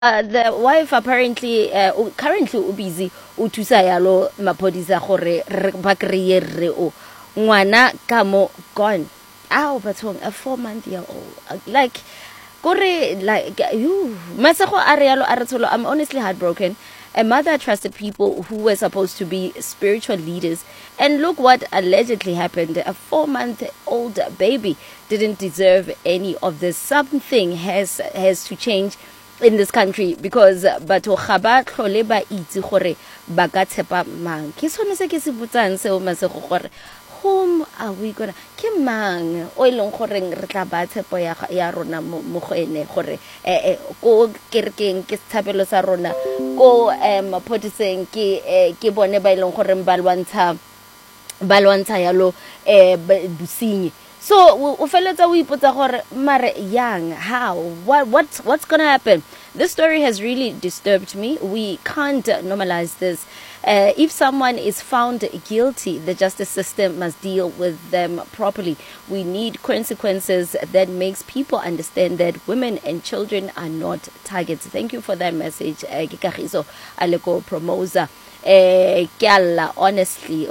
The wife apparently currently busy o thusa yalo mapodisa gore ba kreye re o ngwana ka mo gone. Ow, but a 4-month-old like kore like you masego a re yalo a re tsholo. I'm honestly heartbroken. A mother trusted people who were supposed to be spiritual leaders, and look what allegedly happened. A 4-month-old baby didn't deserve any of this. Something has to change in this country because batho ga ba tlhole ba itse gore ba ka tshepa mang. Ke sone se ke se botsang seo masego gore whom are we gonna ke mang o ileng gore re tla ba tshepo ya rona mo go ene gore ko kerekeng ke tshabelo sa rona ko mapodiseng ke bone ba ileng gore ba lwantsha yalo businyi. So o feletsa o ipotsa gore mare yang how what's going to happen. This story has really disturbed me. We can't normalize this. If someone is found guilty, the justice system must deal with them properly. We need consequences that makes people understand that women and children are not targets. Thank you for that message, Kikagiso Aleko Promosa. Kyalla, honestly,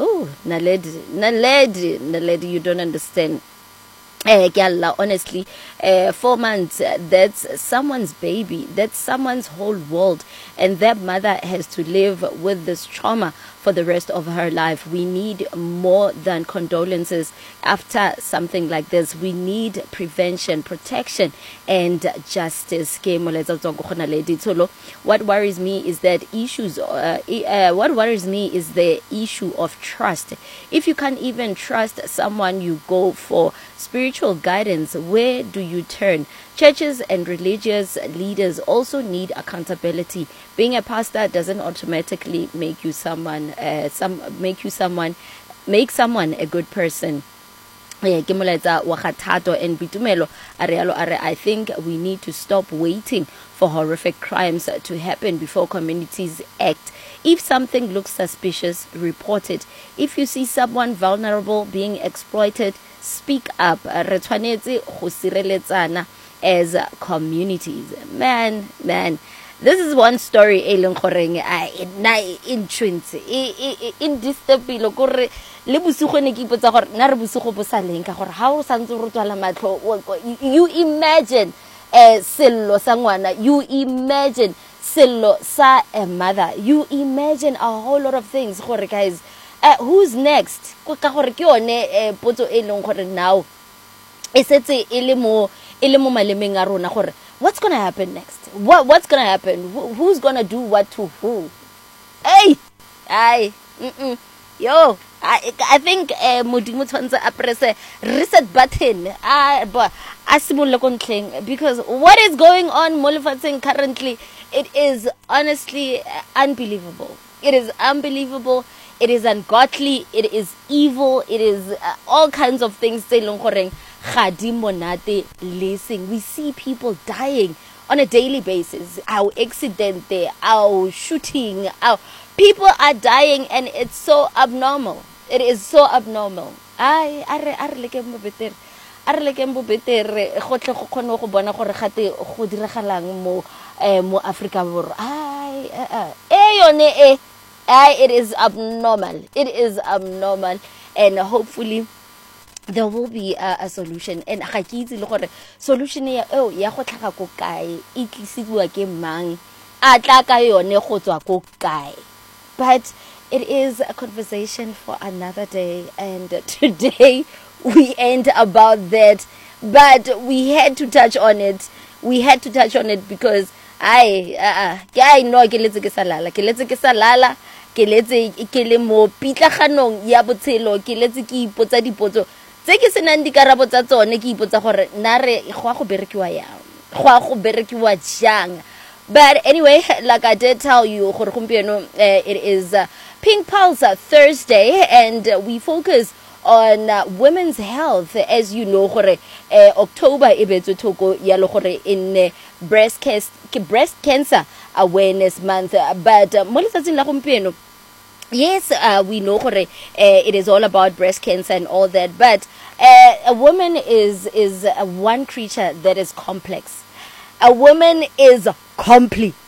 Naledi, you don't understand. Honestly, 4 months, that's someone's baby, that's someone's whole world, and that mother has to live with this trauma for the rest of her life. We need more than condolences after something like this. We need prevention, protection, and justice. What worries me is that what worries me is the issue of trust. If you can't even trust someone you go for spiritual guidance, where do you turn? Churches and religious leaders also need accountability. Being a pastor doesn't automatically make someone a good person. I think we need to stop waiting for horrific crimes to happen before communities act. If something looks suspicious, report it. If you see someone vulnerable being exploited, speak up. As communities. Man, this is one story in disturbing le bosigo ne ke ipotsa gore na re bosigo bo sa leng ka gore ha o santse re tswala matlo. You imagine sello sa ngwana, you imagine sello sa a mother, you imagine a whole lot of things gore guys, who's next ka gore ke yone potso e leng gore now e setse e le mo malemeng a rona gore what's going to happen next. What's going to happen? Who's going to do what to who? Hey, yo, I think modimo tshwantse a press reset button because what is going on mo lefatsheng currently, it is honestly unbelievable. It is unbelievable. It is ungodly. It is evil. It is all kinds of things. We see people dying on a daily basis. Our accident there, our shooting, our people are dying, and it's so abnormal. It is so abnormal. Mo Africa it is abnormal. It is abnormal, and hopefully there will be a solution. And ga ke itse le gore solution ya go tlhaga ko kae e tlisiwa ke mang a tla ka yone go tswa ko kae. But it is a conversation for another day, and today we end about that, but we had to touch on it. Because I know ke letse ke sa lala ke le mo pitlaganong ya botshelo, ke letse ke ipotsa dipotso tse ke senang dikarabo tsa tsone, ke ipotsa gore na re go go berekiwa jang. But anyway, like I did tell you, it is Pink Pulse Thursday, and we focus on women's health. As you know, October in breast cancer awareness month. But yes, we know it is all about breast cancer and all that. But a woman is one creature that is complex. a woman is complete.